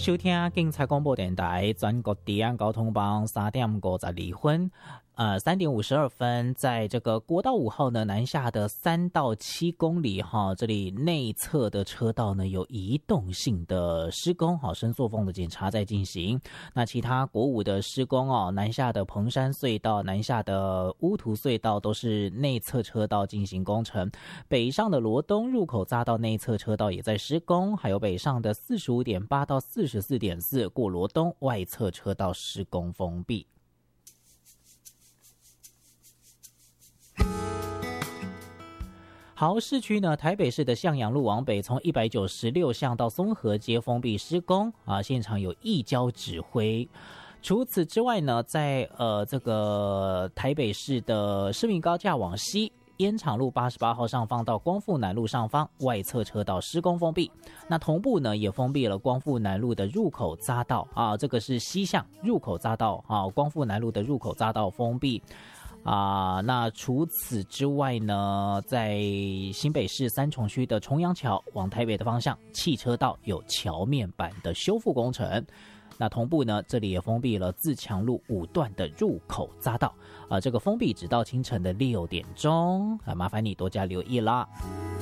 收听警察广播电台全国治安交通帮3点52分，3点52分，在这个国道5号呢南下的3到7公里哈，这里内侧的车道呢有移动性的施工，好，伸缩缝的检查在进行。那其他国5的施工哦，南下的彭山隧道、南下的乌涂隧道都是内侧车道进行工程，北上的罗东入口匝道内侧车道也在施工，还有北上的45.8到44.4过罗东外侧车道施工封闭。好，市区呢，台北市的向阳路往北，从196巷到松河街封闭施工啊，现场有义交指挥。除此之外呢，在这个台北市的市民高架往西，烟厂路88号上方到光复南路上方外侧车道施工封闭。那同步呢，也封闭了光复南路的入口匝道啊，这个是西向入口匝道啊，光复南路的入口匝道封闭。那除此之外呢，在新北市三重区的重阳桥往台北的方向，汽车道有桥面板的修复工程。那同步呢，这里也封闭了自强路5段的入口匝道，这个封闭直到清晨的6点钟，麻烦你多加留意啦。